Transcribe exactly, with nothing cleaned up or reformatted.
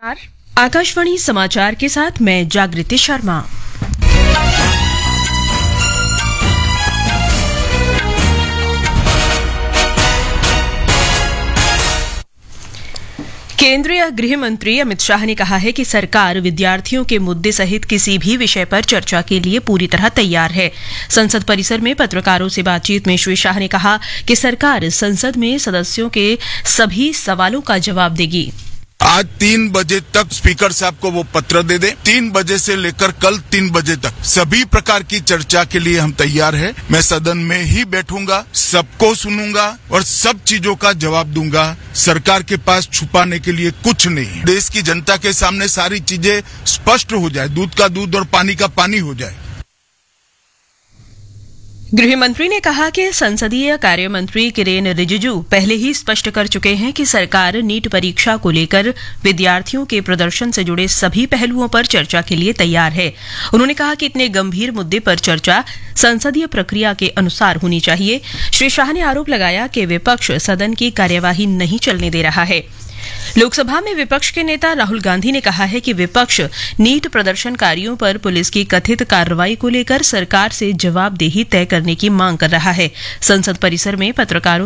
आकाशवाणी समाचार के साथ मैं जागृति शर्मा। केंद्रीय गृह मंत्री अमित शाह ने कहा है कि सरकार विद्यार्थियों के मुद्दे सहित किसी भी विषय पर चर्चा के लिए पूरी तरह तैयार है। संसद परिसर में पत्रकारों से बातचीत में श्री शाह ने कहा कि सरकार संसद में सदस्यों के सभी सवालों का जवाब देगी। आज तीन बजे तक स्पीकर साहब को वो पत्र दे दे। तीन बजे से लेकर कल तीन बजे तक सभी प्रकार की चर्चा के लिए हम तैयार हैं। मैं सदन में ही बैठूंगा, सबको सुनूंगा और सब चीजों का जवाब दूंगा। सरकार के पास छुपाने के लिए कुछ नहीं। देश की जनता के सामने सारी चीजें स्पष्ट हो जाए, दूध का दूध और पानी का पानी हो जाए। गृह मंत्री ने कहा कि संसदीय कार्य मंत्री किरेन रिजिजू पहले ही स्पष्ट कर चुके हैं कि सरकार नीट परीक्षा को लेकर विद्यार्थियों के प्रदर्शन से जुड़े सभी पहलुओं पर चर्चा के लिए तैयार है। उन्होंने कहा कि इतने गंभीर मुद्दे पर चर्चा संसदीय प्रक्रिया के अनुसार होनी चाहिए। श्री शाह ने आरोप लगाया कि विपक्ष सदन की कार्यवाही नहीं चलने दे रहा है। लोकसभा में विपक्ष के नेता राहुल गांधी ने कहा है कि विपक्ष नीट प्रदर्शनकारियों पर पुलिस की कथित कार्रवाई को लेकर सरकार से जवाबदेही तय करने की मांग कर रहा है। संसद परिसर में पत्रकारों